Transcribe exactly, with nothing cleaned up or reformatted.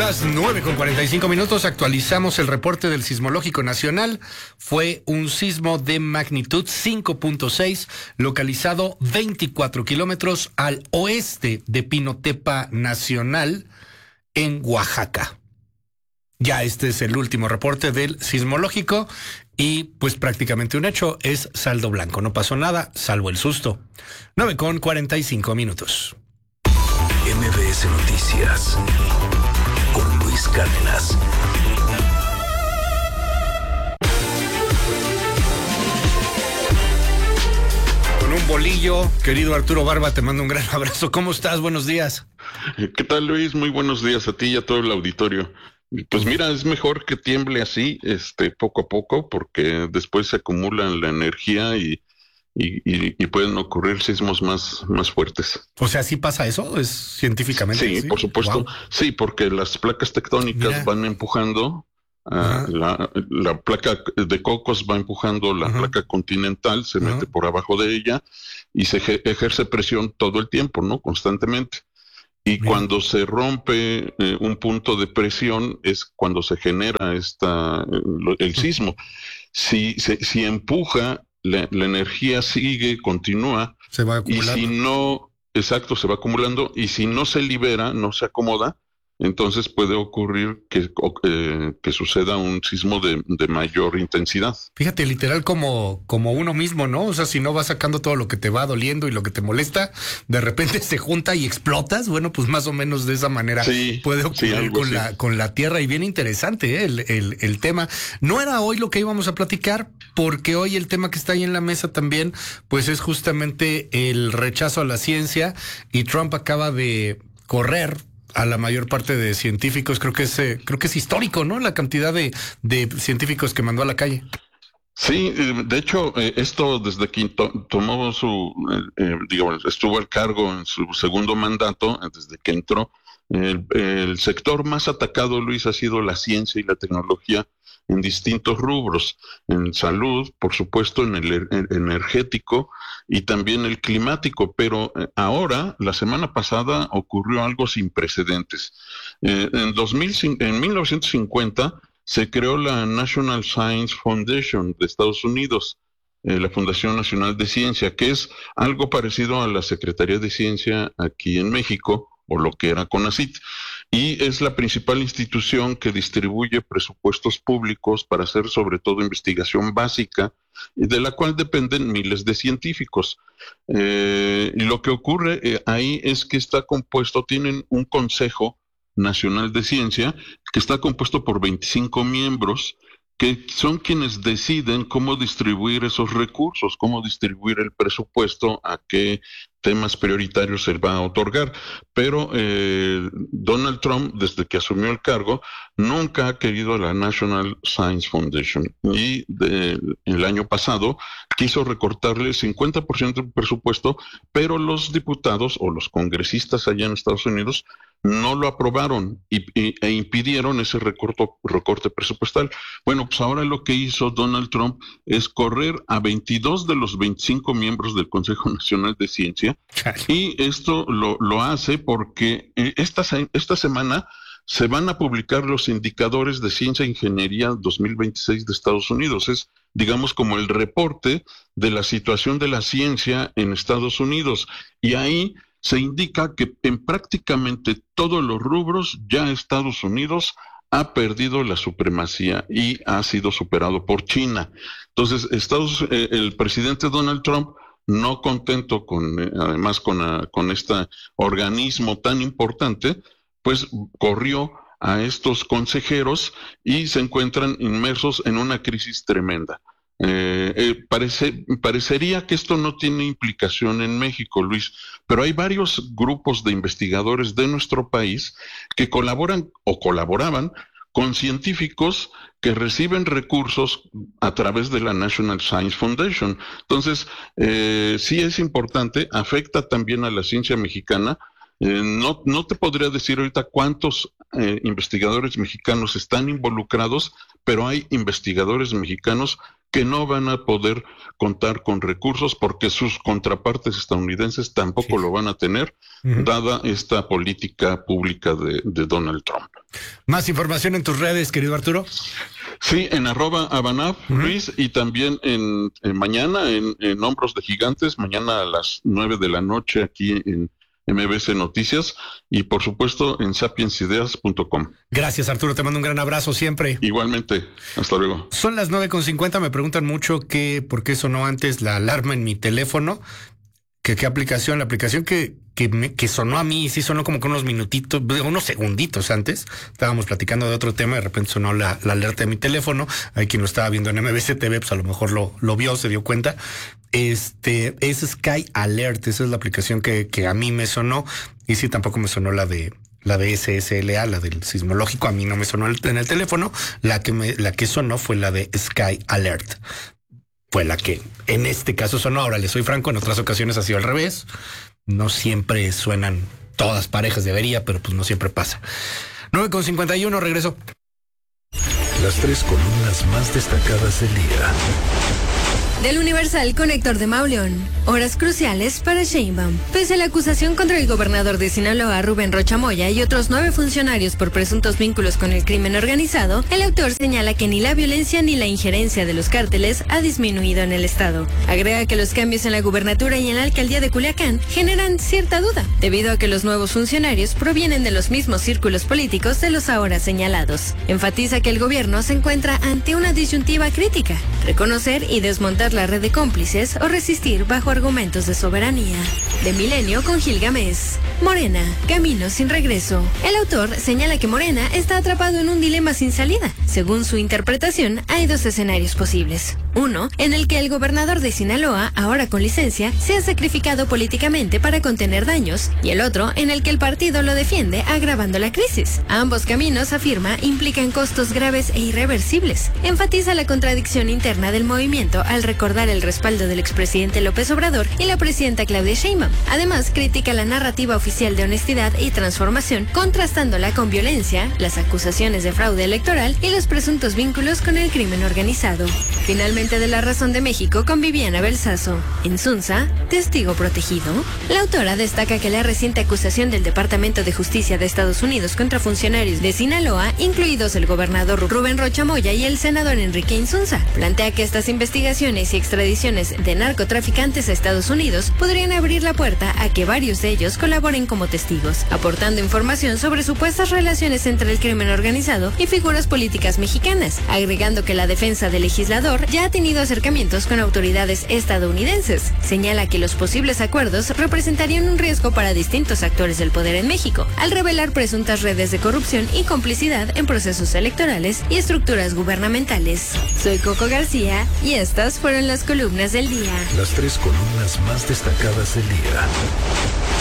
Las nueve con cuarenta y cinco minutos, actualizamos el reporte del Sismológico Nacional. Fue un sismo de magnitud cinco punto seis, localizado veinticuatro kilómetros al oeste de Pinotepa Nacional, en Oaxaca. Ya este es el último reporte del Sismológico y pues prácticamente un hecho, es saldo blanco. No pasó nada, salvo el susto. nueve con cuarenta y cinco minutos. M B S Noticias con Luis Cárdenas. Con un bolillo, querido Arturo Barba, te mando un gran abrazo. ¿Cómo estás? Buenos días. ¿Qué tal, Luis? Muy buenos días a ti y a todo el auditorio. Pues mira, es mejor que tiemble así, este, poco a poco, porque después se acumula la energía y Y, y, y pueden ocurrir sismos más, más fuertes. O sea, ¿sí pasa eso? ¿Es científicamente? Sí, ¿sí? por supuesto. Wow. Sí, porque las placas tectónicas Mira. van empujando, uh, la, la placa de Cocos va empujando la uh-huh. placa continental, se uh-huh. mete por abajo de ella y se ejerce presión todo el tiempo, ¿no? Constantemente. Y Mira. cuando se rompe eh, un punto de presión es cuando se genera esta, el sismo. Si, si, si empuja, La, la energía sigue, continúa, se va acumulando. Y si no, exacto, se va acumulando, y si no se libera, no se acomoda, entonces puede ocurrir que, eh, que suceda un sismo de, de mayor intensidad. Fíjate, literal como, como uno mismo, ¿no? O sea, si no vas sacando todo lo que te va doliendo y lo que te molesta, de repente se junta y explotas. Bueno, pues más o menos de esa manera sí, puede ocurrir sí, con, así. la, con la Tierra. Y bien interesante, ¿eh? el, el, el tema. No era hoy lo que íbamos a platicar, porque hoy el tema que está ahí en la mesa también, pues es justamente el rechazo a la ciencia, y Trump acaba de correr a la mayor parte de científicos. Creo que es eh, creo que es histórico, ¿no? La cantidad de, de científicos que mandó a la calle. Sí, de hecho, eh, esto desde que to- tomó su, eh, digamos, estuvo al cargo en su segundo mandato, desde que entró, el, el sector más atacado, Luis, ha sido la ciencia y la tecnología en distintos rubros, en salud, por supuesto, en el en energético y también el climático, pero eh, ahora, la semana pasada, ocurrió algo sin precedentes. Eh, en, dos mil, en mil novecientos cincuenta se creó la National Science Foundation de Estados Unidos, eh, la Fundación Nacional de Ciencia, que es algo parecido a la Secretaría de Ciencia aquí en México, o lo que era CONACYT, y es la principal institución que distribuye presupuestos públicos para hacer sobre todo investigación básica, de la cual dependen miles de científicos. Eh, y lo que ocurre eh, ahí es que está compuesto, tienen un Consejo Nacional de Ciencia, que está compuesto por veinticinco miembros, que son quienes deciden cómo distribuir esos recursos, cómo distribuir el presupuesto, a qué temas prioritarios se va a otorgar. Pero eh, Donald Trump, desde que asumió el cargo, nunca ha querido la National Science Foundation. Y de, el año pasado quiso recortarle cincuenta por ciento del presupuesto, pero los diputados o los congresistas allá en Estados Unidos no lo aprobaron y, y, e impidieron ese recorto, recorte presupuestal. Bueno, pues ahora lo que hizo Donald Trump es correr a veintidós de los veinticinco miembros del Consejo Nacional de Ciencia, y esto lo, lo hace porque esta, esta semana se van a publicar los indicadores de ciencia e ingeniería dos mil veintiséis de Estados Unidos. Es, digamos, como el reporte de la situación de la ciencia en Estados Unidos, y ahí se indica que en prácticamente todos los rubros ya Estados Unidos ha perdido la supremacía y ha sido superado por China. Entonces, Estados, eh, el presidente Donald Trump, no contento con, eh, además con, uh, con este organismo tan importante, pues corrió a estos consejeros y se encuentran inmersos en una crisis tremenda. Eh, eh, parece, parecería que esto no tiene implicación en México, Luis, pero hay varios grupos de investigadores de nuestro país que colaboran o colaboraban con científicos que reciben recursos a través de la National Science Foundation. Entonces, eh, sí es importante, afecta también a la ciencia mexicana. Eh, no, no te podría decir ahorita cuántos eh, investigadores mexicanos están involucrados, pero hay investigadores mexicanos que no van a poder contar con recursos porque sus contrapartes estadounidenses tampoco sí. lo van a tener, uh-huh. dada esta política pública de, de Donald Trump. Más información en tus redes, querido Arturo. Sí, en arroba Abanab uh-huh. Ruiz, y también en, en mañana en, en Hombros de Gigantes, mañana a las nueve de la noche aquí en M B C Noticias, y por supuesto en sapiens ideas punto com. Gracias, Arturo, te mando un gran abrazo siempre. Igualmente, hasta luego. Son las nueve con cincuenta, me preguntan mucho que por qué sonó antes la alarma en mi teléfono. ¿Qué, qué aplicación? La aplicación que, que, me, que sonó a mí, sí sonó como con unos minutitos, unos segunditos antes. Estábamos platicando de otro tema, de repente sonó la, la alerta de mi teléfono. Hay quien lo estaba viendo en M B C T V, pues a lo mejor lo, lo vio, se dio cuenta. Este es Sky Alert, esa es la aplicación que, que a mí me sonó. Y sí, tampoco me sonó la de la de S S L A, la del sismológico, a mí no me sonó en el teléfono. La que me, la que sonó fue la de Sky Alert. Fue la que en este caso sonó. Ahora les soy franco, en otras ocasiones ha sido al revés. No siempre suenan todas parejas, debería, pero pues no siempre pasa. nueve con cincuenta y uno, regreso. Las tres columnas más destacadas del día. Del Universal con Héctor de Mauleón. Horas cruciales para Sheinbaum. Pese a la acusación contra el gobernador de Sinaloa, Rubén Rocha Moya, y otros nueve funcionarios por presuntos vínculos con el crimen organizado, el autor señala que ni la violencia ni la injerencia de los cárteles ha disminuido en el estado. Agrega que los cambios en la gubernatura y en la alcaldía de Culiacán generan cierta duda, debido a que los nuevos funcionarios provienen de los mismos círculos políticos de los ahora señalados. Enfatiza que el gobierno se encuentra ante una disyuntiva crítica: reconocer y desmontar la red de cómplices o resistir bajo argumentos de soberanía. De Milenio con Gil Gámez. Morena, camino sin regreso. El autor señala que Morena está atrapado en un dilema sin salida. Según su interpretación, hay dos escenarios posibles. Uno, en el que el gobernador de Sinaloa, ahora con licencia, se ha sacrificado políticamente para contener daños, y el otro, en el que el partido lo defiende agravando la crisis. Ambos caminos, afirma, implican costos graves e irreversibles. Enfatiza la contradicción interna del movimiento al recordar el respaldo del expresidente López Obrador y la presidenta Claudia Sheinbaum. Además, critica la narrativa oficial de honestidad y transformación, contrastándola con violencia, las acusaciones de fraude electoral y los presuntos vínculos con el crimen organizado. Finalmente, de La Razón de México con Viviana Belsazo. Insunza, testigo protegido. La autora destaca que la reciente acusación del Departamento de Justicia de Estados Unidos contra funcionarios de Sinaloa, incluidos el gobernador Rubén Rocha Moya y el senador Enrique Insunza, plantea que estas investigaciones y extradiciones de narcotraficantes a Estados Unidos podrían abrir la puerta a que varios de ellos colaboren como testigos, aportando información sobre supuestas relaciones entre el crimen organizado y figuras políticas mexicanas, agregando que la defensa del legislador ya ha tenido acercamientos con autoridades estadounidenses. Señala que los posibles acuerdos representarían un riesgo para distintos actores del poder en México, al revelar presuntas redes de corrupción y complicidad en procesos electorales y estructuras gubernamentales. Soy Coco García y estas fueron las columnas del día. Las tres columnas más destacadas del día.